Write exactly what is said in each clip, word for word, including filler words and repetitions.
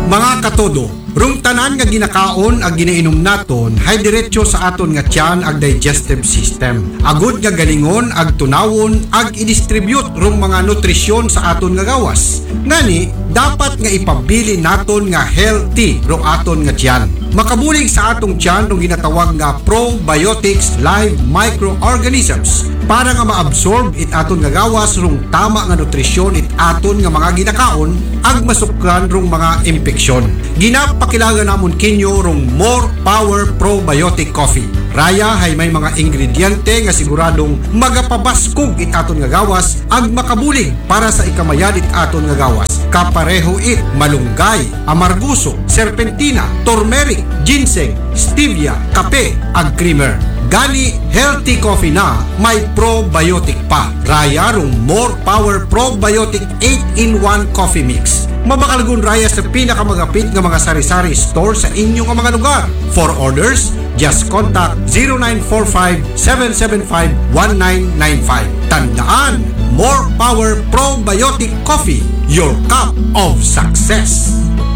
Mga katodo, rung tanan nga ginakaon ag ginainom naton hay diretso sa aton nga tiyan ag digestive system. Agud nga galingon ag tunawon ag i-distribute rung mga nutrisyon sa aton nga gawas. Ngani, dapat nga ipabili naton nga healthy rung aton nga tiyan. Makabulig sa atong tiyan rung ginatawag nga probiotics live microorganisms para nga maabsorb it aton nga gawas rung tama nga nutrisyon it aton nga mga ginakaon ag masukran rung mga impeksyon. Ginapakilala namon kinyo rung More Power Probiotic Coffee. Raya hay may mga ingrediente nga siguradong magapabaskog it aton nga gawas ag makabulig para sa ikamayan it aton nga gawas. Kapareho it malunggay, amarguso, serpentina, turmeric, ginseng, stevia, kape ag creamer. Gani healthy coffee na may probiotic pa. Raya rung More Power Probiotic eight in one Coffee Mix. Mabakalgun raya sa pinakamagapit nga mga sari-sari store sa inyong mga lugar. For orders, just contact zero nine four five, seven seven five, one nine nine five. Tandaan, More Power Probiotic Coffee, your cup of success.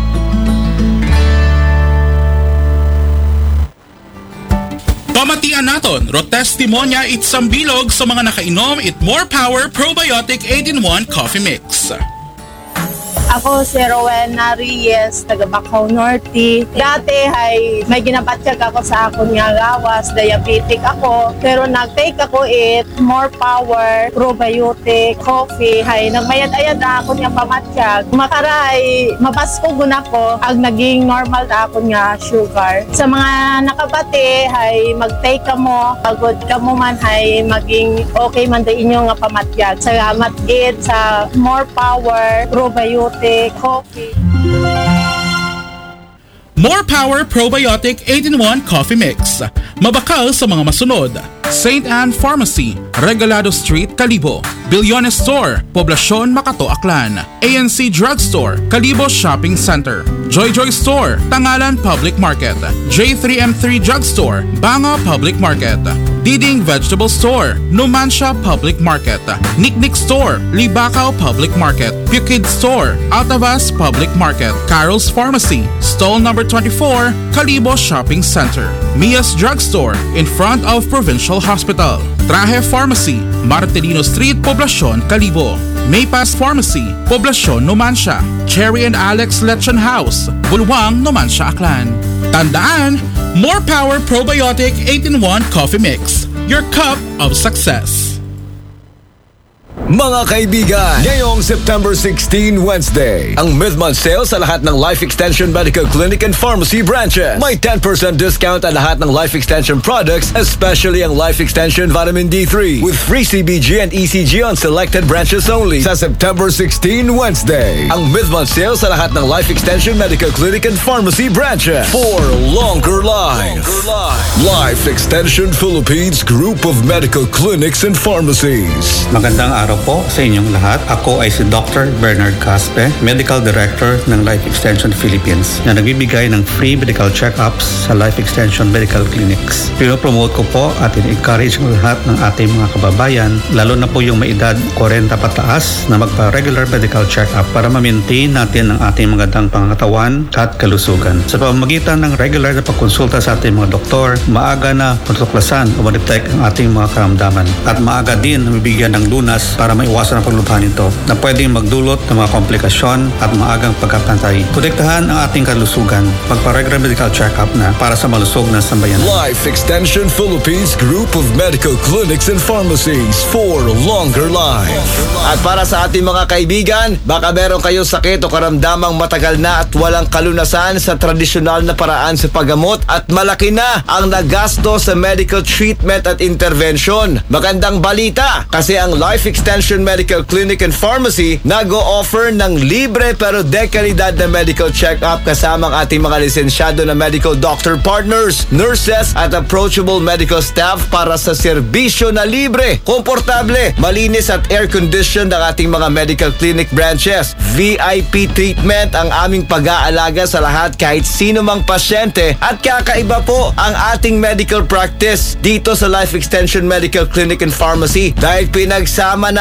Pamatian naton, ro testimonya itsang bilog sa mga nakainom it More Power Probiotic eight in one Coffee Mix. Ako si Rowena Reyes, taga Bacaw Norte. Dati ay may ginabatsyag ako sa akon nga gawas, diabetic ako. Pero nag-take ako it More Power Probiotic Coffee. Hay nagmayad-ayad ako nga pamatsyag. Makara ay mabasko guna ko ag naging normal ta ako nga sugar. Sa mga nakabati ay mag-take ka mo, pagod ka mo man ay maging okay man da inyo nga pamatsyag. Salamat gid sa More Power Probiotic Coffee. More Power Probiotic eight in one Coffee Mix. Mabakal sa mga masunod. Saint Anne Pharmacy, Regalado Street, Kalibo. Bilyones Store, Poblacion, Makato, Aklan. A N C Drugstore, Kalibo Shopping Center. Joy Joy Store, Tangalan Public Market. J three M three Drugstore, Banga Public Market. Diding Vegetable Store, Numancia Public Market. Nicknick Store, Libacao Public Market. Pukid Store, Altavas Public Market. Carol's Pharmacy, Stall number twenty-four, Kalibo Shopping Center. Mia's Drugstore, in front of Provincial Hospital. Traje Pharmacy, Martirino Street, Poblacion, Kalibo. Maypass Pharmacy, Poblacion, Numancia. Cherry and Alex Lechon House, Bulwang, Numancia, Aklan. Tandaan, More Power Probiotic eight in one Coffee Mix, your cup of success. Mga kaibigan, ngayong September sixteenth, Wednesday, ang mid-month sale sa lahat ng Life Extension Medical Clinic and Pharmacy branches. May ten percent discount ang lahat ng Life Extension products, especially ang Life Extension Vitamin D three, with free C B G and E C G on selected branches only sa September sixteenth, Wednesday. Ang mid-month sale sa lahat ng Life Extension Medical Clinic and Pharmacy branches for longer life. Life Extension Philippines Group of Medical Clinics and Pharmacies. Magandang araw po sa inyong lahat. Ako ay si Doctor Bernard Caspe, Medical Director ng Life Extension Philippines, na nagbibigay ng free medical check-ups sa Life Extension Medical Clinics. Pinopromote ko po at in-encourage ang lahat ng ating mga kababayan, lalo na po yung may edad forty pataas, na magpa-regular medical check-up para ma-maintain natin ang ating magandang pangangatawan at kalusugan. Sa pamamagitan ng regular na pagkonsulta sa ating mga doktor, maaga na matuklasan o ma-detect ang ating mga karamdaman at maaga din mabibigyan ng lunas para maiwasan ang paglubhan nito na pwedeng magdulot ng mga komplikasyon at maagang pagkakantay. Protektahan ang ating kalusugan. Magpa-regular medical check-up na para sa malusog na sambayan. Life Extension Philippines Group of Medical Clinics and Pharmacies for longer life. At para sa ating mga kaibigan, baka meron kayo sakit o karamdamang matagal na at walang kalunasan sa tradisyonal na paraan sa paggamot at malaki na ang nagasto sa medical treatment at intervention. Magandang balita kasi ang Life Extension Medical Clinic and Pharmacy nag-o-offer ng libre pero dekalidad na medical check-up kasama ang ating mga lisensyado na medical doctor partners, nurses at approachable medical staff para sa serbisyo na libre, komportable, malinis at air-conditioned ang ating mga medical clinic branches. V I P treatment ang aming pag-aalaga sa lahat kahit sino mang pasyente at kakaiba po ang ating medical practice dito sa Life Extension Medical Clinic and Pharmacy dahil pinagsama na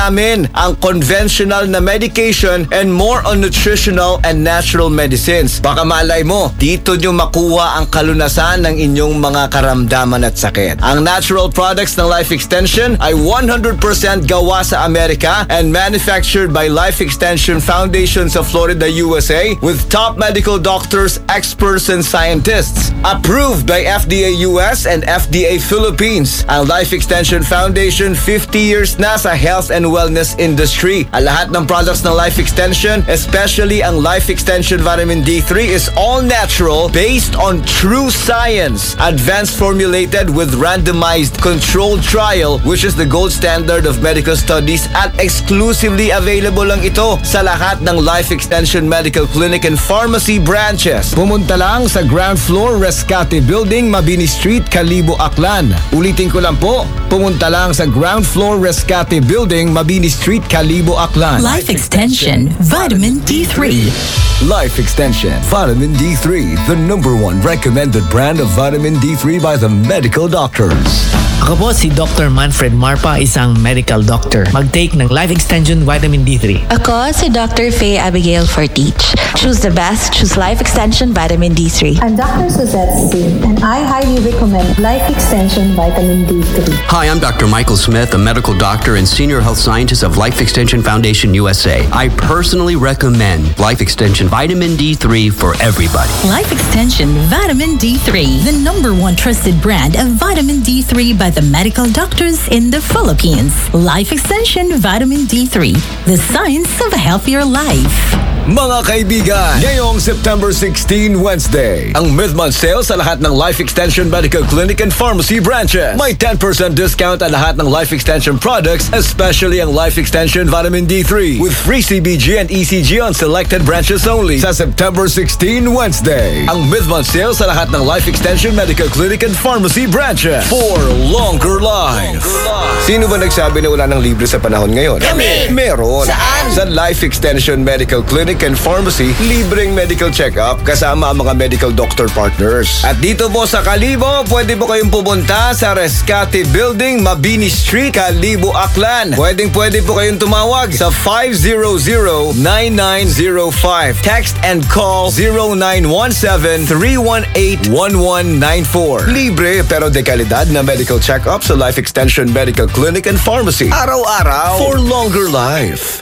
namin ang conventional na medication and more on nutritional and natural medicines. Baka malay mo, dito nyo makuha ang kalunasan ng inyong mga karamdaman at sakit. Ang natural products ng Life Extension ay one hundred percent gawa sa Amerika and manufactured by Life Extension Foundation sa Florida, U S A with top medical doctors, experts, and scientists. Approved by F D A U S and F D A Philippines. Ang Life Extension Foundation, fifty years na sa health and wellness industry. Ang lahat ng products ng Life Extension, especially ang Life Extension Vitamin D three, is all natural based on true science. Advanced formulated with randomized controlled trial, which is the gold standard of medical studies, at exclusively available lang ito sa lahat ng Life Extension Medical Clinic and Pharmacy branches. Pumunta lang sa ground floor Rescate Building, Mabini Street, Kalibo, Aklan. Ulitin ko lang po, pumunta lang sa ground floor Rescate Building, Mabini Street, Kalibo, Aklan. Life Extension Vitamin D three. Life Extension Vitamin D three, the number one recommended brand of vitamin D three by the medical doctors. Ako po si Doctor Manfred Marpa, isang medical doctor. Mag-take ng Life Extension Vitamin D three. Ako si Doctor Faye Abigail Fortich. Choose the best, choose Life Extension Vitamin D three. I'm Doctor Suzette Singh, and I highly recommend Life Extension Vitamin D three. Hi, I'm Doctor Michael Smith, a medical doctor and senior health scientist of Life Extension Foundation U S A. I personally recommend Life Extension Vitamin D three for everybody. Life Extension Vitamin D three, the number one trusted brand of vitamin D three by the medical doctors in the Philippines. Life Extension Vitamin D three, the science of a healthier life. Mga kaibigan, ngayong September sixteenth, Wednesday, ang mid-month sale sa lahat ng Life Extension Medical Clinic and Pharmacy branches. May ten percent discount ang lahat ng Life Extension products, especially ang Life Extension Vitamin D three, with free C B G and E C G on selected branches only sa September sixteenth, Wednesday. Ang mid-month sale sa lahat ng Life Extension Medical Clinic and Pharmacy branches for longer life. Sino ba nagsabi na wala ng libre sa panahon ngayon? Kami! Meron! Saan? Sa Life Extension Medical Clinic and Pharmacy, libreng medical check-up kasama ang mga medical doctor partners. At dito po sa Kalibo, pwede po kayong pumunta sa Rescate Building, Mabini Street, Kalibo, Aklan. Pwedeng pwede po kayong tumawag sa five zero zero nine nine zero five. Text and call zero nine one seven three one eight one one nine four. Libre pero de kalidad na medical check-up sa Life Extension Medical Clinic and Pharmacy. Araw-araw for longer life.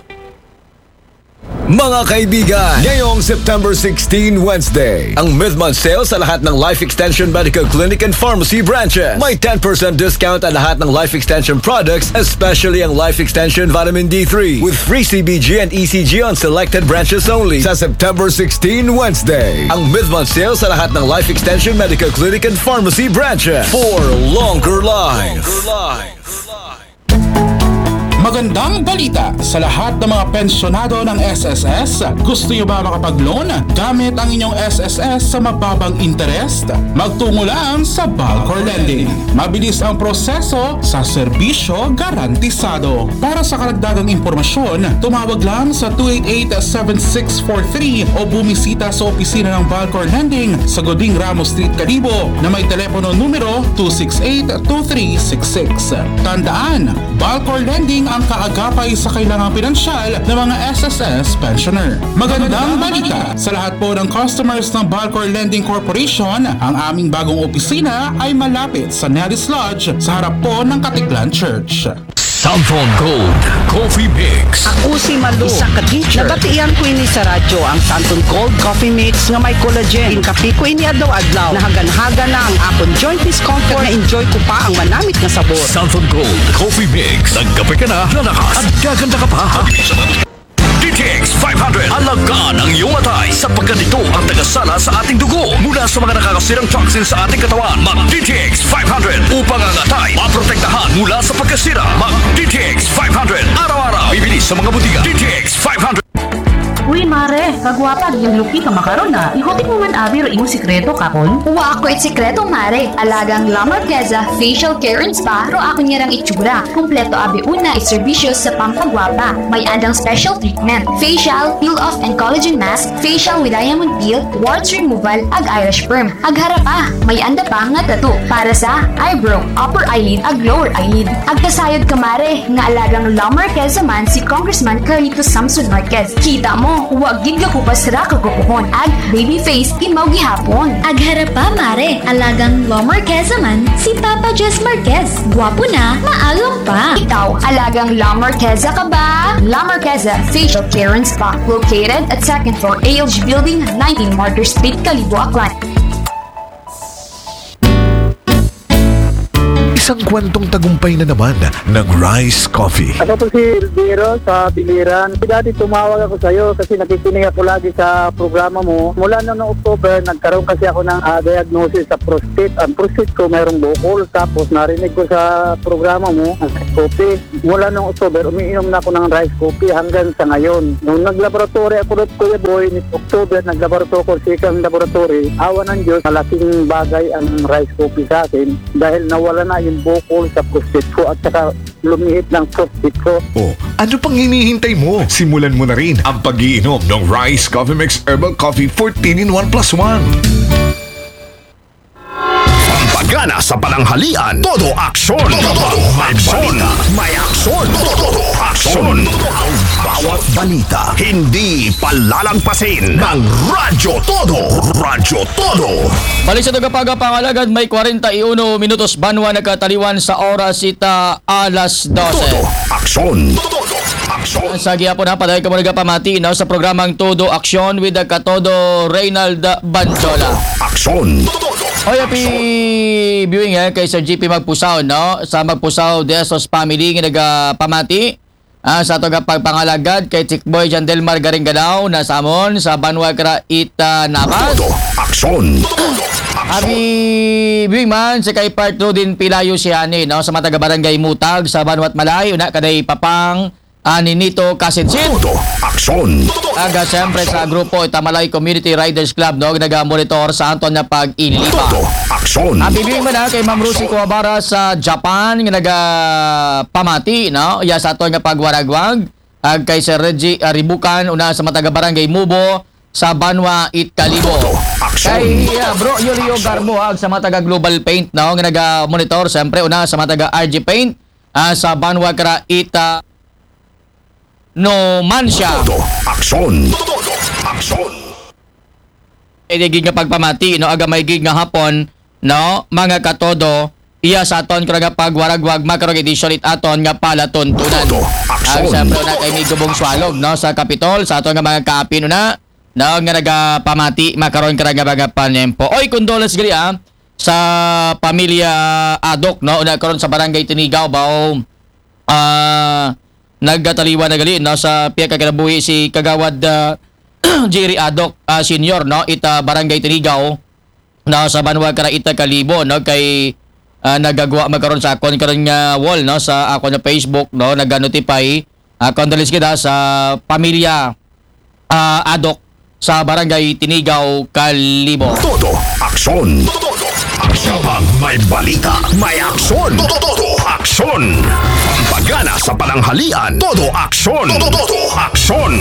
Mga kaibigan, ngayong September sixteenth, Wednesday, ang mid-month sale sa lahat ng Life Extension Medical Clinic and Pharmacy branches. May ten percent discount ang lahat ng Life Extension products, especially ang Life Extension Vitamin D three, with free C B G and E C G on selected branches only sa September sixteenth, Wednesday. Ang mid-month sale sa lahat ng Life Extension Medical Clinic and Pharmacy branches for longer life. Magandang balita sa lahat ng mga pensyonado ng S S S. Gusto niyo ba makapag-loan gamit ang inyong S S S sa mababang interest? Magtungo lang sa Balcor Lending. Mabilis ang proseso sa serbisyo garantisado. Para sa karagdagang impormasyon, tumawag lang sa two eight eight seven six four three o bumisita sa opisina ng Balcor Lending sa Goding Ramos Street, Kalibo na may telepono numero two six eight two three six six. Tandaan, Balcor Lending ang kaagapay sa kailangang pinansyal ng mga S S S pensioner. Magandang balita sa lahat po ng customers ng Balcor Lending Corporation. Ang aming bagong opisina ay malapit sa Nellis Lodge sa harap po ng Katiklan Church. Santon Gold Coffee Mix. Ako si Malu, isa ka teacher. Nabatian ko ini sa radyo ang Santon Gold Coffee Mix nga may collagen. Inkapi ko ini adlaw-adlaw. Nahagan-haga na ang akong joint discomfort na enjoy ko pa ang manamit na sabor. Santon Gold Coffee Mix. Nagkape ka na, lalakas at gaganda ka pa. D T X five hundred. Alagaan ang iyong atay sapagkat ito ang tagasala sa ating dugo mula sa mga nakakasirang toxins sa ating katawan. Mag D T X five hundred upang ang atay maprotektahan mula sa pagkasira. Mag D T X five hundred. Araw-araw bibili sa mga butika. D T X five hundred. We Uy, mare, kagwapa, yung lupi ka makaroon na. Ihotik mo man abi ro imong sikreto kakon. Wa ako it sikreto, mare. Alagang La Marqueza Facial Care and Spa ro ako niyarang itsura. Kompleto abi una it serbisyo sa pampagwapa. May andang special treatment, facial, peel-off and collagen mask, facial with diamond peel, warts removal, ag Irish perm. Ag harapa, may anda pa nga tattoo para sa eyebrow, upper eyelid, ag lower eyelid. Ag kasayod ka, mare, nga alagang La Marqueza man si Congressman Carlito Samson Marquez. Kita mo, huwag gid ko pa sira kagupuhon. Ag baby face, imaw gihapon. Ag harapa, mare, alagang La Marqueza man si Papa Jess Marquez. Gwapo na, maalam pa. Ikaw, alagang La Marqueza ka ba? La Marqueza Facial Care and Spa, located at second floor A L G Building, nineteen Martyr Street, Calibo, Aklan. Isang kwentong tagumpay na naman ng Rice Coffee. Ako po si Elviro sa Biliran. Dati tumawag ako sa iyo kasi nakikinig ako lagi sa programa mo. Mula na noong October, nagkaroon kasi ako ng uh, diagnosis sa prostate. Ang prostate ko mayroong bukol. Tapos narinig ko sa programa mo, ang Rice Coffee. Mula noong October, umiinom na ako ng Rice Coffee hanggang sa ngayon. Nung naglaboratory ako doon, Kuya Boy, ni October, naglaboratory ko sa ikang laboratory. Awa ng Diyos, malaking bagay ang Rice Coffee sa akin dahil nawala na yung bukol sa prostate ko at saka lumihit ng prostate ko. Oh, ano pang hinihintay mo? Simulan mo na rin ang pag-iinom ng Rice Coffee Mix Herbal Coffee fourteen in one plus one. Pampagana sa pananghalian, todo aksyon. May balita, may aksyon. Todo aksyon. Ang bawat balita, hindi palalagpasin ng Radyo Todo. Radyo Todo. Balik sa tagapagapangalagan, may forty-one minutos banwa nagkataliwan sa oras ita alas dose. Todo aksyon. Todo aksyon. Sa gihapon na paday ka mo nagapamati no, sa programang Todo Aksyon with the Katodo Reynald Banjola. Aksyon. Oy, happy viewing eh, kay Sir G P Magpusaw, no? Sa Magpusaw de Esos family nga nagapamati. Ah, sa itong pagpangalagad kay Chickboy Jan Delmar Garingganaw na samon sa Banwa Kra Ita Napas. Aksyon. Happy viewing man sa kay part two din Pilayo Siani, no? Sa mataga barangay Mutag sa Banwat Malay, una kaday Papang ani nito Kasinsin. Aksyon. Aga siyempre sa grupo Itamalay Community Riders Club, no? Nagamonitor sa Anton na pag-ilipa. Aksyon. Happy viewing man kay Ma'am Rusi Kuwabara sa Japan nga nagapamati, no? Ya sa aton nga pagwaragwag. Ag kay Sir Reggie Ribukan una sa mataga barangay Mubo sa Banwa Itkalibo. Kay uh, Bro Yulio Garmo ag sa mataga Global Paint, no? Nga nagamonitor siyempre una sa mataga R G Paint uh, sa Banwa Kra Ita No Mansya. Aksyon. Aksyon. E gig nga pagpamati, no? Aga may gig nga hapon, no? Mga katodo, iya sa aton kung nga pagwaragwag makarong edisyon it aton nga palatuntunan. Ang siyempre na kay may gubong swalog, no? Sa Kapitol, sa aton nga mga kaapin na, no? Nga nagapamati makaroon ka nga mga panempo. Oy, condolence gali ah, sa pamilya Adok, no? Una karon sa barangay Tinigaw, bao, ah, uh, naggataliwa na gali, no? Sa piya kaganabuhi si Kagawad uh, Jerry Adok uh, Senior, no? Ita barangay Tinigaw, no? Sa Banwa Kara Ita Kalibo, no? Kay uh, nagagawa magkaroon sa akon karon nga wall, no? Sa ako na Facebook, no? Nag-notify uh, condolence kita sa pamilya uh, Adok sa barangay Tinigaw Kalibo. Todo aksyon. Todo aksyon. Pag may balita, may aksyon. Todo aksyon. Pampagana sa pananghalian, todo aksyon. Todo aksyon.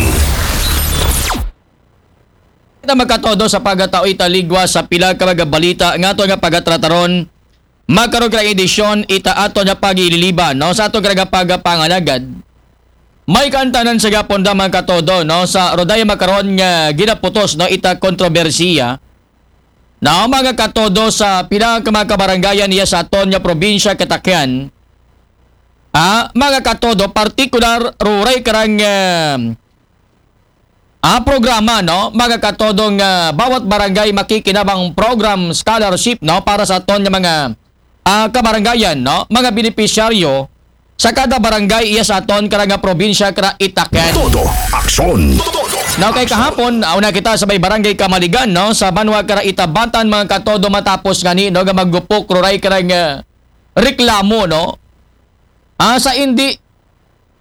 Kita magkatodo sa pagkatao italigwa sa pila ka mga balita nga ato nga pagatrataron magkaroon ka edisyon ita ato nga pagililiban, no? Sa ato nga pagapangalagad may kantanan sa gapon da mga katodo, no? Sa rodaya magkaroon nga ginaputos, no? Ita kontrobersiya na mga katodo sa pila ka mga kabarangayan niya sa aton nga probinsya Katakyan. Ah, mga katodo partikular ruray karang uh, Ah, programa, no? Mga katodong uh, bawat barangay makikinabang program scholarship, no? Para sa aton nga mga uh, kabarangayan, no? Mga benepisyaryo sa kada barangay iya sa aton karang probinsya kara Itaken. Todo aksyon. No, kay kahapon una kita sa may barangay Kamaligan, no? Sa Banwa kara Itabatan mga katodo matapos ngani, no? Ga maggupok ruray karang uh, reklamo, no? Ah, sa hindi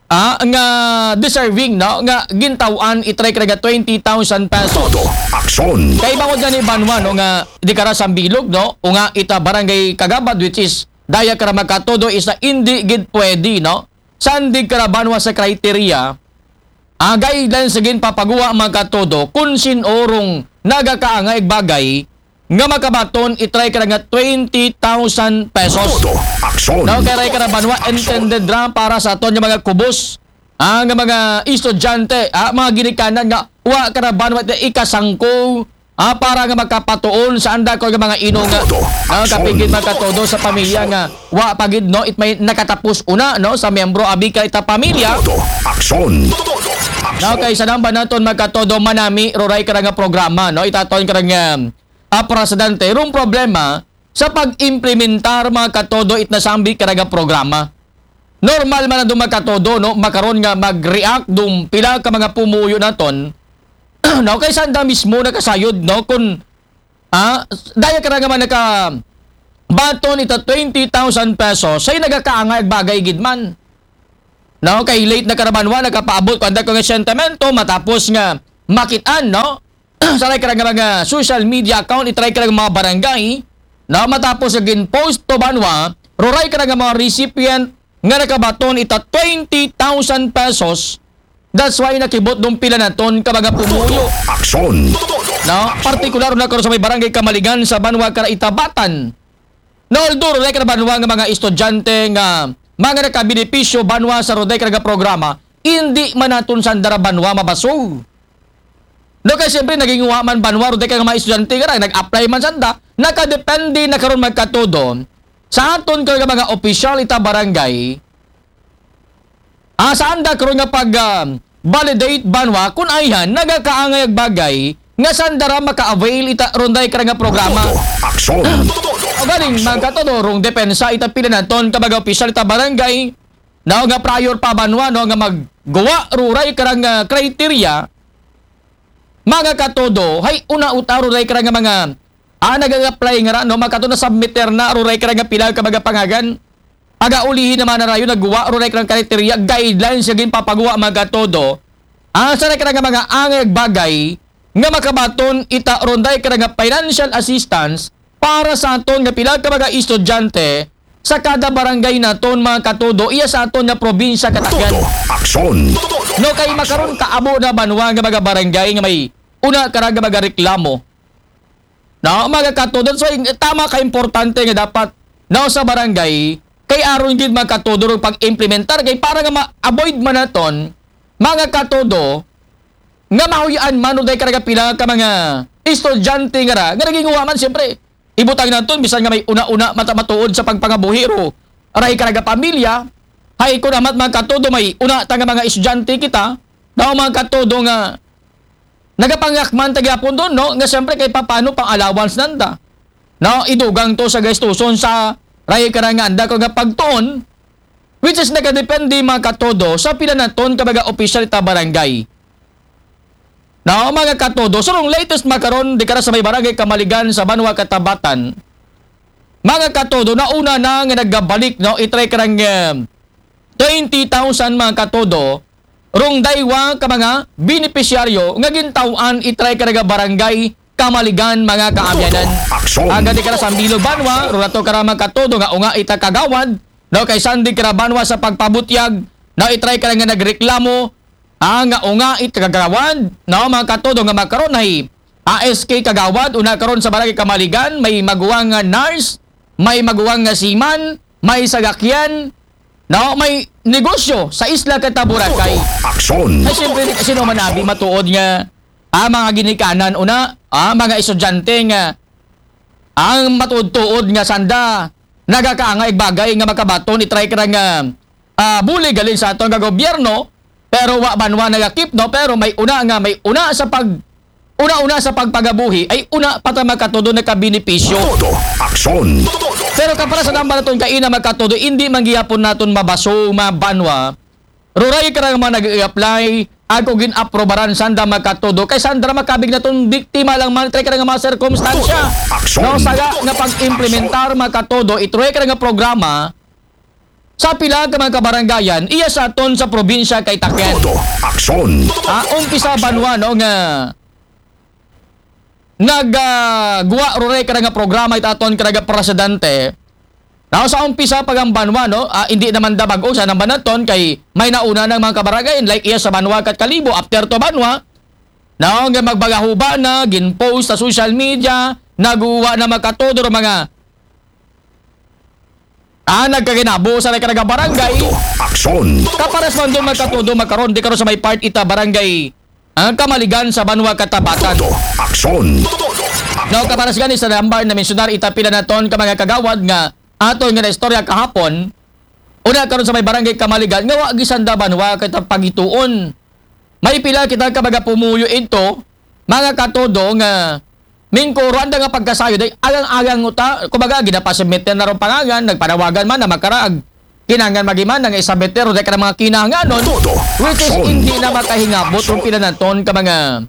ah, nga deserving, no? Nga gintawan itry ka nga twenty thousand pesos. Todo aksyon. Kay bangod nga ni Banwa, no? Nga di kara sa bilog, no? O nga ita barangay Kagabad, which is daya kara magkatodo is na hindi gid pwede, no? Saan di kara Banwa sa criteria, ah, guidelines again papaguwa magkatodo kung sinorong nagakaangay bagay nga makabaton itry ka nga twenty thousand pesos. Todo aksyon. No, kaya ka na Banwa intended ra para sa aton nga mga kubos, ang mga estudyante, ah, mga ginikanan nga wa ka na Banwa ikasangko, ah, para nga makapatuon sa anda ko nga mga ino nga no, kapigid magkatodo sa pamilya nga wa pagid, no, it may nakatapos una, no, sa miyembro abi ka ita pamilya. Todo aksyon. No, kay sa namba naton magkatodo manami roray ka nga programa, no, itaton ka nga a presidente rong problema sa pag-implementar mga katodo it nasambi karaga programa. Normal man na dum makatodo, no, makaron nga mag-react dum pila ka mga pumuyo naton no, kay sanda mismo nakasayod, no, kun ah, daya karaga man naka baton ita twenty thousand pesos say nagakaangay bagay gidman. No, kay late na karabanwa nakapaabot kanda ko nga sentimento matapos nga makitaan, no, sa like karang mga social media account, itry karang mga barangay na matapos agin post to Banwa, roray karang mga recipient nga nakabaton ita twenty thousand pesos. That's why nakibot dong pila naton ka mga pumuyo. Aksyon. No, partikular na karon sa may barangay Kamaligan sa Banwa kara itabatan. No, although roray karang Banwa nga mga estudyante nga mga nakabenepisyo Banwa sa roray karang programa, hindi man naton sandara Banwa mabasog. No, kaya siyempre naging uwaman Banwa, roday ka nga mga estudyante ka na, nag-apply man sanda, nakadepende na karon magkatodo sa aton ka mga opisyal ita barangay, ah, saan da karon nga pag uh, validate Banwa, kung ayan, nagakaangay ag bagay, nga sandara maka-avail ita ronday ka nga programa. Aksyon. O galing, magkatodo, rong depensa ita pila naton ka mga opisyal ita barangay, na nga prior pa Banwa, no, nga maggawa, ruray ka nga criteria, mga katodo, hay una utaro ray kara nga mga ah, nag-apply nga ra, no, makatodo na submitter na ro ray kara nga pila ka mga pangagan. Aga ulihin naman na rayo nagguwa ro ray kara kriteria guidelines sagin papagawa mga katodo. Ah, sa ray kara nga mga angay bagay nga makabaton ita ronday kara nga financial assistance para sa aton nga pila ka mga estudyante sa kada barangay naton mga katodo iya sa aton nga probinsya Katagan. Todo aksyon. No, kay makaron kaabo na Banwa nga mga barangay nga may una karaga mga reklamo. No, mga katodo, so tama ka importante nga dapat no sa barangay kay aron gid magkatodo pag-implementar kay para nga ma-avoid man naton mga katodo nga mahuyan man uday karaga pila ka mga estudyante nga ra nga naging uwaman siyempre ibutang naton bisan nga may una-una mata matuod sa pagpangabuhiro aray karaga pamilya hay kun amat mga katodo may una ta nga mga estudyante kita no mga katodo nga nagapangakman tagyapon doon, no? Nga siyempre kay paano pang allowance nanda. No, idugang to sa gastuson sa ray karanganda ko nga pagtuon, which is nakadepende mga katodo sa pila naton kabaga official ta barangay. No, mga katodo, so nung latest makaron di kara sa may barangay Kamaligan sa Banwa Katabatan, mga katodo, nauna na nga naggabalik, no? Itry karang uh, twenty thousand mga katodo, rong daywa ka mga benepisyaryo nga gintawan itry ka nga barangay Kamaligan mga kaabyanan. Aga di kara sa Bilog Banwa, rurato kara magkatodo nga unga ita kagawad, no, kay sandi kara Banwa sa pagpabutyag, no, itry ka nga nagreklamo, ah, nga unga ita kagawad, no, mga katodo nga makaron ay A S K kagawad, una karon sa barangay Kamaligan, may maguwang nga nurse, may maguwang nga siman, may sagakyan, no, may negosyo sa Isla Kataburakay. Aksyon. Ay siyempre kasi no manabi matuod nga ah, mga ginikanan una, ah, mga estudyante nga ang matuod-tuod nga sanda nagakaangay bagay nga makabaton itry ka nga ah, buli galin sa atong gobyerno pero wa Banwa nagakip, no, pero may una nga may una sa pag una-una sa pagpagabuhi ay una pata makatudo na kabenepisyo. Todo aksyon. Pero kapara sa namba naton kaina magkatodo, hindi manggihapon naton mabaso, mabanwa. Ruray ka nga nag-i-apply, ako gin-aprobaran sanda magkatodo, kay sandra makabig naton biktima lang man, try ka nga mga sirkumstansya. No, saga nga pag-implementar magkatodo, itry ka nga programa, sa pila ka mga kabarangayan iya sa aton sa probinsya kay Takyan. Todo aksyon. Ah, umpisa banwa no nga nagguwa uh, ruray kada nga programa itaton kada presidente. Now sa umpisa pag ang banwa no, ah, hindi naman da bag-o sa nang banaton kay may nauna ng mga kabarangay like iya sa banwa kat Kalibo after to banwa. Now nga magbagahuba na ginpost sa social media, naguwa na makatodo mga ah, nagkaginabo sa nagkaraga barangay. Aksyon. Kapares man doon magkatudo magkaroon, di karoon sa may part ita barangay ang kamaligan sa Banwa Katabatan. Aksyon. No, kapares gani sa lambar na mensyunar ita pila na ton ka mga kagawad nga aton nga na istorya kahapon. Una karon sa may barangay kamaligan nga wa gisanda Banwa kita pagituon. May pila kita ka mga pumuyo ito, mga katudo nga mingkuro anda nga pagkasayo day agang-agang uta kumbaga ginapasubmit na ron pangangan nagpanawagan man na makaraag kinangan magiman nga isabit pero day ka mga kinanganon which is hindi na makahingabot ron pila naton ka mga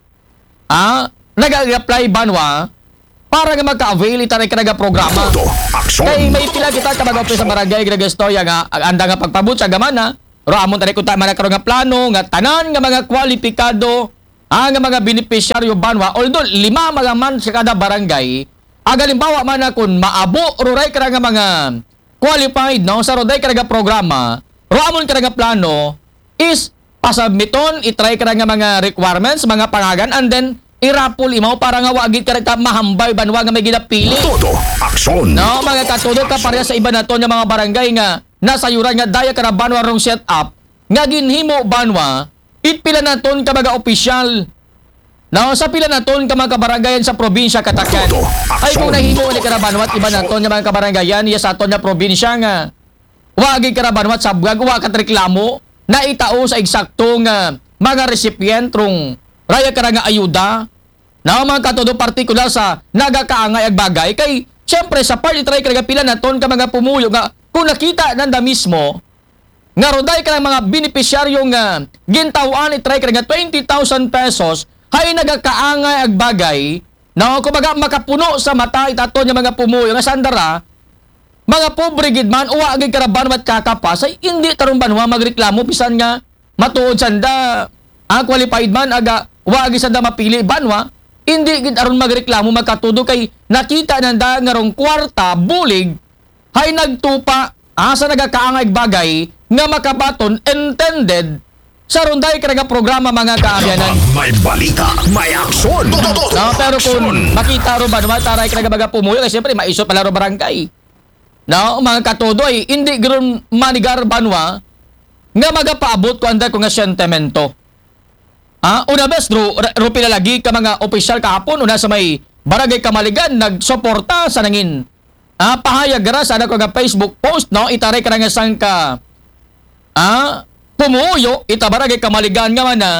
ah nag-apply Banwa para nga magka-avail ita rin ka nga programa kay may pila kita ka mag-apply sa barangay ginagastoya nga anda nga pagpabot sa gamana ro amon tani kunta man nga plano nga tanan nga mga kwalipikado ang mga beneficiaryo Banwa, although lima mga man sa kada barangay, agalimbawa man na kung maabo ruray ka nga mga qualified no, sa ruray ka nga programa, roamon ka nga plano, is pasabmiton, itry ka nga mga requirements, mga pangagan, and then irapul imaw para nga wagit ka rin mahambay Banwa nga may ginapili. Todo aksyon. No, mga katudo ka pareha sa iba nato nga mga barangay nga nasa yuran nga daya ka na Banwa rong set up, nga ginhimo Banwa, itpila naton ka mga opisyal. Now, sa pila naton ka mga kabarangayan sa probinsya Katakyan. Ay kung nahimo ni karabanwat iba naton nga mga kabarangayan iya sa aton nga probinsya nga wagi karabanwat sa buwag wa kat reklamo na itao sa eksakto nga mga resipient rong raya ka nga ayuda. Now, mga katudo partikular sa nagakaangay ag bagay kay syempre sa part itry ka pila naton ka mga pumuyo nga kung nakita nanda mismo nga roday ka ng mga beneficiaryo nga gintawan itry ka nga twenty thousand pesos hay nagakaangay ag bagay na kumbaga makapuno sa mata itaton nga mga pumuyo nga sandara mga pobre gid man uwa gid karaban mat kakapas ay hindi tarong Banwa magreklamo bisan nga matuod sanda ang qualified man aga wa gid sanda mapili Banwa hindi gid aron magreklamo magkatudo kay nakita nanda nga rong kwarta bulig hay nagtupa asa nagakaangay ag bagay nga makabaton intended sa runday karaga programa mga kaabyanan. May balita, may aksyon. No, pero kung makita ro ba naman taray karaga baga pumuyo kasi siyempre maisot pala ro barangay. No, mga katodo ay hindi gron manigar Banwa nga magapaabot ko anda ko nga sentimento. Ah, una bes ro, ro pilalagi ka mga opisyal kahapon una sa may barangay Kamaligan nagsuporta sa nangin. Ah, pahayag ra sa ko nga Facebook post no itaray ka nga sang ka ah pumuyo ita barangay Kamaligan nga man na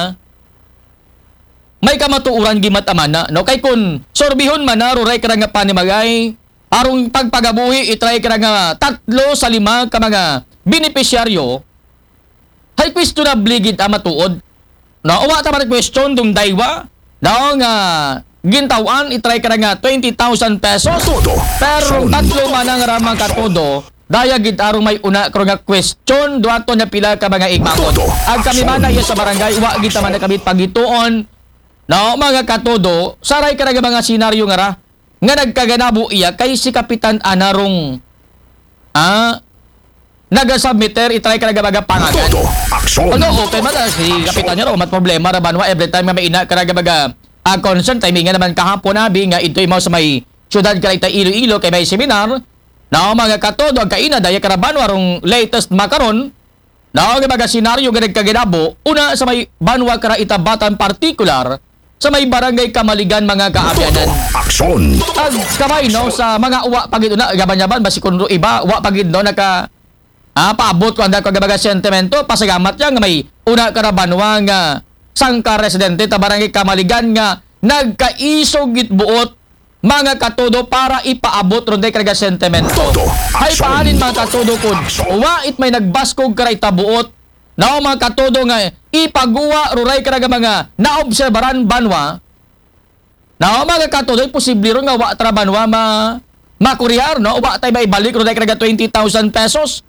may kamatuuran gimat amana no kay kun sorbihon man na ruray ka nga panimagay arong pagpagabuhi itry ka nga tatlo sa lima ka mga beneficiaryo hay questionable gid amatuod no uwa ta man question dung daywa no nga gintawan itry ka nga twenty thousand pesos pero tatlo man ang ramang katodo daya gid arong may una kro nga question duato nya pila ka mga imangon. Ang kami man iya sa barangay wa gid ta man kabit pagituon. No mga katodo, saray ka nga mga senaryo nga ra nga nagkaganabo iya kay si Kapitan Anarong ah nagasubmiter itry ka nga mga pangagan. Ano okay man si Kapitan nya ro mat problema ra Banwa every time nga may ina ka nga mga ah, concern timing nga naman kahapon abi nga itoy mao sa may syudad Calita Iloilo kay may seminar. Now mga katodo ang kaina daya karaban warong latest makaron. Now nga mga senaryo nga nagkaginabo una sa may Banwa kara itabatan partikular sa may barangay Kamaligan mga kaabyanan. Aksyon. Ag kamay no sa mga uwa pagid una gaban-yaban basi kun iba uwa pagid no naka ah, paabot ko anda ko nga mga sentimento pasagamat ya nga may una kara Banwa nga sangka residente ta barangay Kamaligan nga nagkaisog git buot mga katodo para ipaabot ron day karaga sentimento. Hay paanin mga katodo kun uwa it may nagbaskog karay tabuot na mga katodo nga ipaguwa ruray karaga mga naobserbaran Banwa na mga katodo posible ron nga wa tra Banwa ma makuryar no wa tay maibalik ron day karaga twenty thousand pesos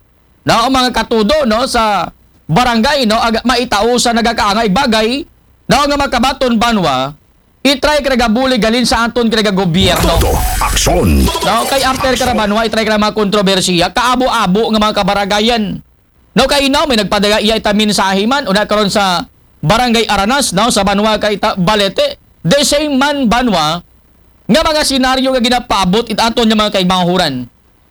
na ang mga katudo no sa barangay no aga, maitao sa nagakaangay bagay na nga makabaton banwa itry ka nagabuli galin sa aton ka gobyerno. Aksyon. No kay after ka banwa itry ka mga kontrobersiya kaabo-abo nga mga kabaragayan. No kay now may nagpadaya iya itamin sa ahiman una karon sa Barangay Aranas no sa banwa kay ta, Balete. The same man banwa nga mga senaryo nga ginapaabot it aton nga mga kaigmanghuran.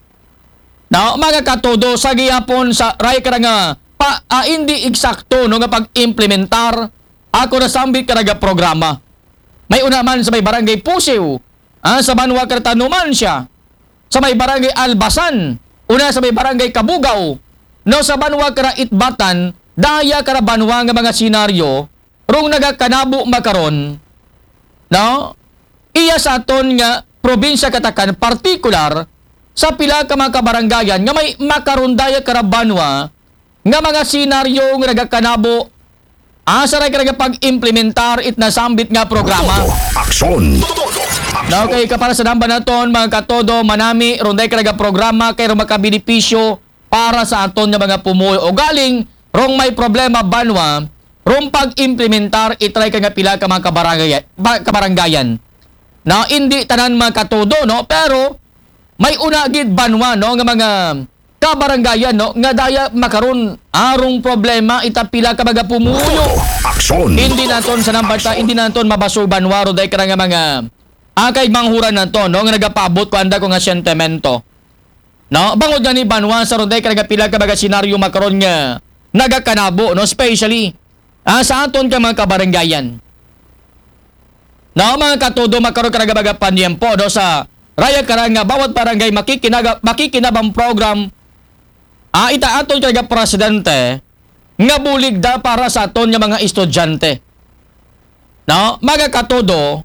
No mga katudo sa gihapon sa ray ka nga pa uh, hindi eksakto no nga pag-implementar ako na sambit karaga programa. May una man sa may barangay Pusiw, ah, sa Banwa Kartanuman siya. Sa may barangay Albasan, una sa may barangay Kabugaw, no sa Banwa Kara Itbatan, daya kara banwa nga mga senaryo rung nagakanabo makaron. No? Iya sa aton nga probinsya katakan partikular sa pila ka mga kabarangayan nga may makaron daya kara banwa nga mga senaryo nga nagakanabo asa ra kaya pag-implementar it na sambit nga programa. Aksyon. Now kay para sa namba naton mga katodo manami ronday kaya programa kay ro makabenepisyo para sa aton nga mga pumuyo o galing rong may problema banwa rong pag-implementar itry ka nga pila ka mga kabarangayan, kabarangayan. Na hindi tanan mga katodo no pero may una gid banwa no nga mga kabarangayan no nga daya makaron arong problema itapila ka mga pumuyo. Aksyon. Hindi naton sa nambata hindi naton mabasol banwaro day ka nga mga akay manghuran naton no nga nagapabot ko anda ko nga sentimento. No bangod nga ni banwa sa ronday ka nga pila ka mga senaryo makaron nga nagakanabo no especially ah, sa aton ka mga kabarangayan. No mga katudo makaron ka nga mga panyempo no sa raya ka nga bawat barangay makikinaga makikinabang program. Ah, ita aton kaya presidente nga bulig da para sa aton nga mga estudyante. No, mga katodo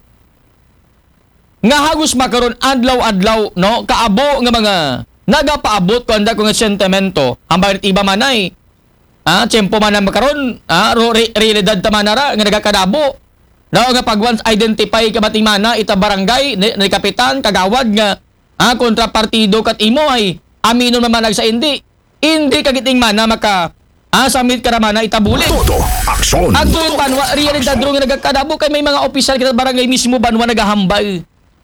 nga hagos makaron adlaw-adlaw no kaabo nga mga nagapaabot ko anda ko nga sentimento ambay iba man ay ah tiempo man makaron ah re realidad ta manara nga nagakanabo. No, nga pag once identify ka bating mana ita barangay ni, ni kapitan kagawad nga ah kontrapartido kat imo ay aminon mamanag sa hindi. Hindi kagiting mana maka ah, samit karamana itabuli. Aksyon. At doon banwa, realidad ro nga nagkakadabo kay may mga opisyal kita barangay mismo banwa nagahambal.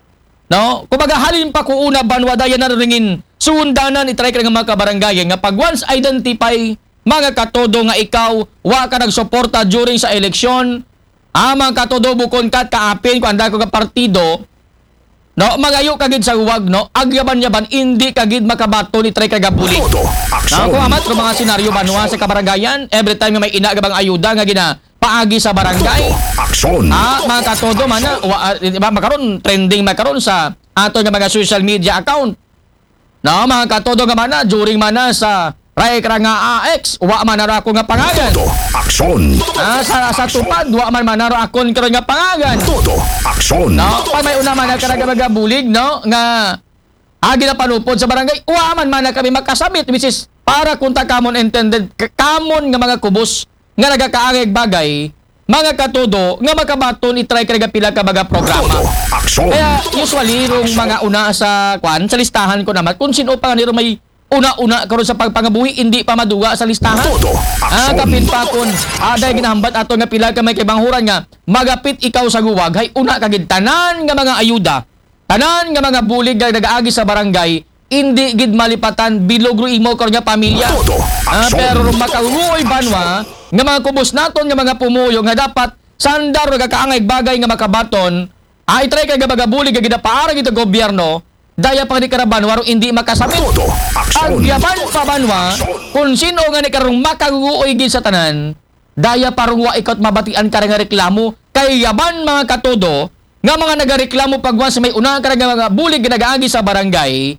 No? Kumbaga halin pa ko una banwa daya na ringin sundanan itry ka nga mga kabarangayan nga pag once identify mga katodo nga ikaw wa ka nagsuporta during sa eleksyon ah, mga katodo bukon kat kaapin kung anda ko ka partido no, magayo kagid sa huwag, no? Agyaban-yaban, hindi kagid makabato ni Try Kagabuli. No, kung amat, kung mga senaryo banwa sa kabarangayan, every time may inagabang ayuda nga gina paagi sa barangay. Aksyon. Ah, mga katodo man na, wa, diba, makaroon, trending makaroon sa ato nga mga social media account. No, mga katodo nga man na, during man na sa Ray ka nga A X, wa man naro ako nga pangagan. Aksyon. Ah, sa, sa tupad, wa man manaro akon karon nga pangagan. Todo. Aksyon. No, pa may una man na karagabaga bulig, no, nga agi na panupod sa barangay, wa man man na kami makasabit, which is para kunta common intended, common nga mga kubos, nga nagakaangay bagay, mga katudo, nga makabaton itry ka nga pila ka baga programa. Aksyon. Kaya usually, rong mga una sa kwan, sa listahan ko naman, kung sino pa nga niro may una-una karon sa pagpangabuhi hindi pa maduga sa listahan. Ah, kapin pa kun aday ginahambat ato nga pila ka may kibanghuran nga magapit ikaw sa guwag hay una kagid tanan nga mga ayuda. Tanan nga mga bulig nga nagaagi sa barangay hindi gid malipatan bilog ro imo karon nga pamilya. Ah, pero makahuoy banwa nga mga kubos naton nga mga pumuyo nga dapat sandar nga kaangay bagay nga makabaton ay try kay nga bulig nga gidapaara gid gobyerno. Daya pa ni karaban waro hindi makasabit. Ang yaban pa banwa kung sino nga ni karong makaguuoy gid sa tanan, daya parong wa ikot mabatian ka nga reklamo kay yaban mga katodo nga mga nagareklamo pag once may una ka nga mga bulig nagaagi sa barangay.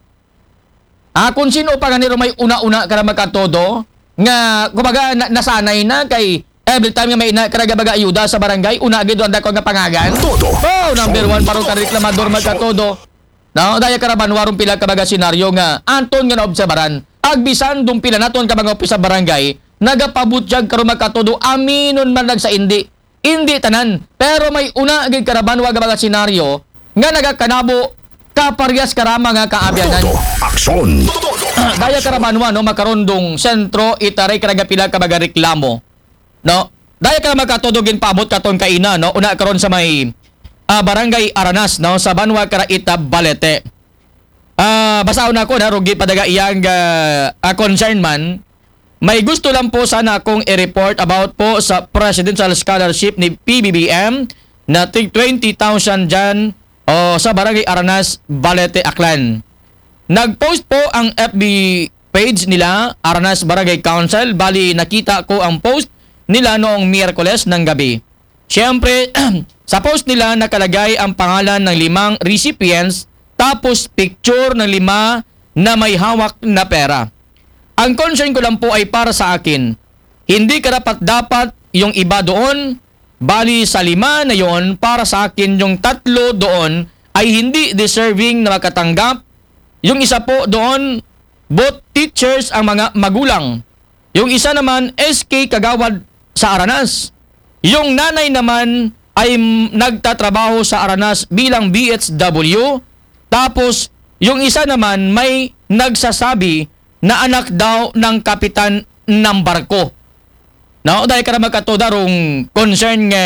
Ah, kung sino pa nga niro may una-una ka mga katodo nga kumbaga na, nasanay na kay every time nga may ina karaga baga ayuda sa barangay, una gid anda ko nga pangagan. Oh, number one parong ka reklamador mga katodo. No, daya karaban warong pila ka baga senaryo nga anton nga naobserbaran. Agbisan dum pila naton ka mga opis sa barangay, nagapabut jag karon makatudo aminon man lag sa indi. Indi tanan, pero may una gid karaban wa baga senaryo nga nagakanabo kaparyas karama nga kaabyanan. Aksyon. daya karamanwa no makarondong sentro itaray karaga pila ka baga reklamo. No? Daya ka makatudogin paabot katon kaina no una karon sa may uh, barangay Aranas no sa Banwa Karaita Balete. Ah uh, basaon ako na rugi padaga iyang uh, uh, concern man. May gusto lang po sana akong i-report about po sa Presidential Scholarship ni P B B M na tig twenty thousand dyan o sa Barangay Aranas, Balete, Aklan. Nag-post po ang F B page nila, Aranas Barangay Council. Bali, nakita ko ang post nila noong Miyerkules ng gabi. Siyempre, sa post nila nakalagay ang pangalan ng limang recipients tapos picture ng lima na may hawak na pera. Ang concern ko lang po ay para sa akin. Hindi karapat-dapat yung iba doon. Bali sa lima na yon, para sa akin yung tatlo doon ay hindi deserving na makatanggap. Yung isa po doon, both teachers ang mga magulang. Yung isa naman, S K Kagawad sa Aranas. Yung nanay naman ay nagtatrabaho sa Aranas bilang B H W. Tapos, yung isa naman may nagsasabi na anak daw ng kapitan ng barko. No, dahil ka na magkatodarong concern nga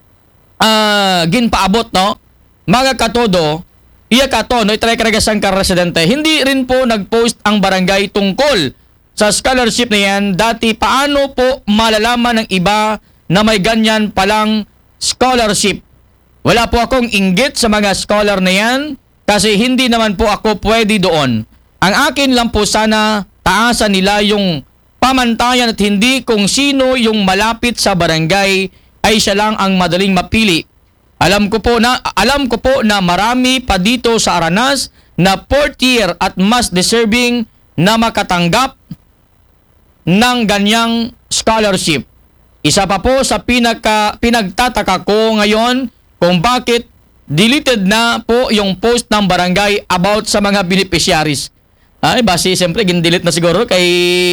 uh, ginpaabot, no? Mga katodo, iya kato, no, itry karagasan ka residente. Hindi rin po nag-post ang barangay tungkol sa scholarship na yan. Dati, paano po malalaman ng iba na may ganyan palang scholarship? Wala po akong inggit sa mga scholar na yan kasi hindi naman po ako pwede doon. Ang akin lang po sana, taasan nila yung pamantayan at hindi kung sino yung malapit sa barangay ay siya lang ang madaling mapili. Alam ko po na alam ko po na marami pa dito sa Aranas na fourth year at mas deserving na makatanggap ng ganyang scholarship. Isa pa po sa pinaka, pinagtataka ko ngayon kung bakit deleted na po yung post ng barangay about sa mga beneficiaries. Ay, basi siyempre gindelete na siguro kay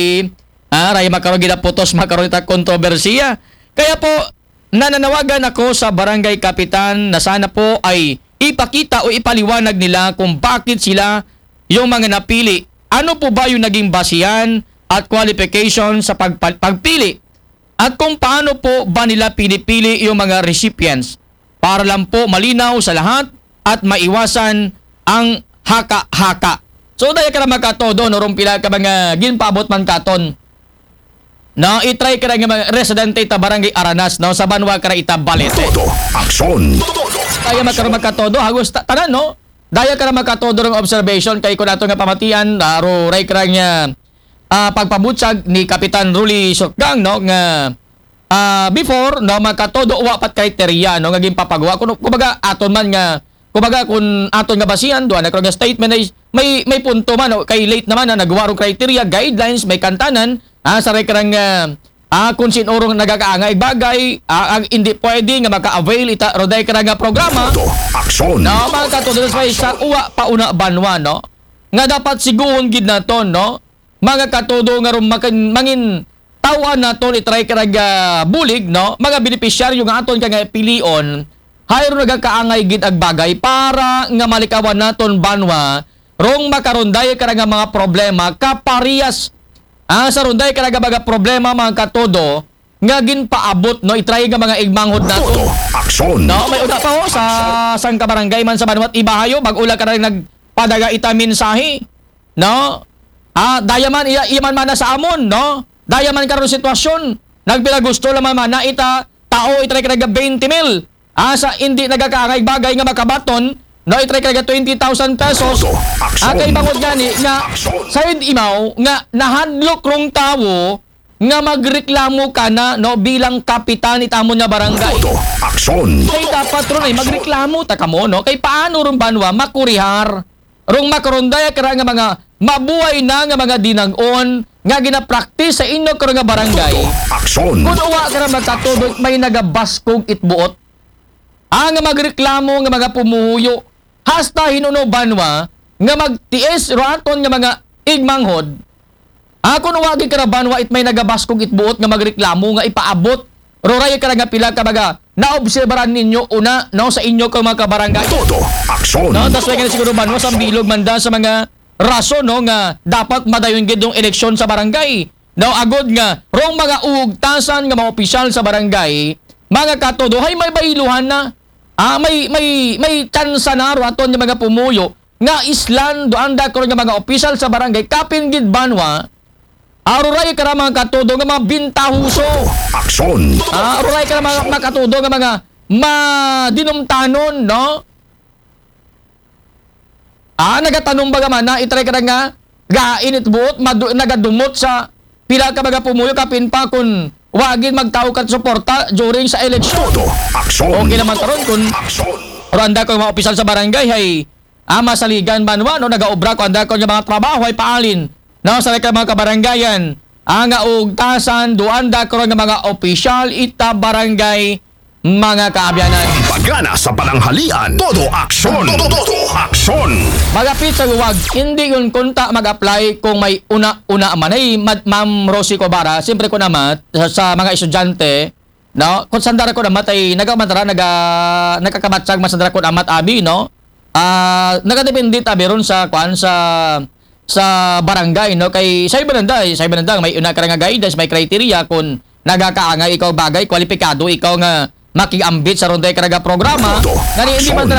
ah, Ray makaroon ginaputos makaroon ita kontrobersiya. Kaya po nananawagan ako sa barangay kapitan na sana po ay ipakita o ipaliwanag nila kung bakit sila yung mga napili. Ano po ba yung naging basihan at qualification sa pagpa- pagpili? At kung paano po ba nila pinipili yung mga recipients? Para lang po malinaw sa lahat at maiwasan ang haka-haka. So dahil ka na magkatodo, no, rumpila ka mga ginpaabot man katon. No, itry ka na nga mga residente ita barangay Aranas, no, sa Banwa Karaita Balete. Todo, aksyon! Dahil magkaroon magkatodo, hagos ta- tanan, no? Dahil ka na magkatodo ng observation, kay ko nato nga pamatian, aro ray ka nga uh, pagpabutsag ni Kapitan Ruli Sokgang, no, nga uh, before, no, magkatodo wapat kriteria, no, nga ginpapagawa. Kung kumbaga aton man nga kumbaga kung aton nga basihan doon nagkaroon nga statement ay may may punto man o kay late naman na nagwarong criteria guidelines may kantanan ah, sa rekarang uh, ah, kung sinurong nagakaangay bagay ah, ang hindi pwede nga maka-avail ita roday ka nga programa aksyon no mga katulad sa uwa pauna banwa no nga dapat siguhon gid naton no mga katudo nga ron mangin tawan naton itry ka nga bulig no mga beneficiaryo nga aton ka nga pilion hayro nagakaangay gid ag bagay para nga malikawan naton banwa rong makaronday ka nga mga problema kaparehas ah, sa ronday ka nga mga problema mga katodo nga ginpaabot no itry nga mga igmanghod naton aksyon no may una pa ho sa sang kabarangay man sa Banwa at Ibahayo bag-ula ka rin nagpadaga ita mensahe no ah dayaman iya iman man na sa amon no dayaman karon sitwasyon nagpila gusto lamang man na ita tao itry ka nga twenty mil asa hindi nagakaangay bagay nga makabaton no itry ka twenty thousand pesos akay bangod gani nga sayod imaw nga nahadlok rong tawo nga magreklamo ka na no bilang kapitan itamo nga barangay aksyon kay dapat ron ay magreklamo ta kamo no kay paano ron banwa makurihar rong makaronday ka nga mga mabuhay na nga mga dinag-on nga gina-practice sa inyo ka nga barangay aksyon kung uwa ka na magkatubig may nagabaskog itbuot ang magreklamo nga mga pumuhuyo hasta hinuno banwa nga magtiis raton nga mga igmanghod ako no wagi ka na banwa it may nagabaskog itbuot nga magreklamo nga ipaabot roray ka nga pila ka baga naobserbaran ninyo una no sa inyo ka mga kabarangay todo aksyon no das way nga siguro banwa sa bilog manda sa mga rason no nga dapat madayon gid yung eleksyon sa barangay. Now agod nga rong mga ugtasan nga mga opisyal sa barangay, mga katodo hay may bailuhan na. Ah may may may tsansa na ro aton nga mga pumuyo nga islan do anda ko nga mga opisyal sa barangay kapin gid banwa. Aruray ka mga katodo nga mga bintahuso. Aksyon. Ah aruray ka mga, mga katodo nga mga madinumtanon no. Ah nagatanong baga man na itry ka na nga gainit buot madu, nagadumot sa pila ka baga pumuyo kapin pa kun wagin magtao ka suporta during sa eleksyon. Okay naman taron kun oranda ko mga opisyal sa barangay hay ama saligan banwa no nagaobra ko anda ko nga mga trabaho ay paalin no sa ka mga kabarangayan ang ugtasan duanda ko nga mga opisyal ita barangay mga kaabyanan. Pagana sa pananghalian, todo aksyon. Todo, todo aksyon. Magapit sa huwag, hindi yun kunta mag-apply kung may una-una man. Ay, Ma'am Rosie Cobara, siyempre ko naman sa, sa mga estudyante, no? Kung sandara ko naman ay nagamatara, naga, nagkakabatsag masandara ko naman abi, no? Ah, uh, nagadepende tabi ron sa kwan sa sa barangay, no? Kay sa ibananda, sa ibananda may una ka nga guidance, may criteria kung nagakaangay ikaw bagay, kwalipikado ikaw nga makiambit sa ronday karaga programa. Ngani hindi man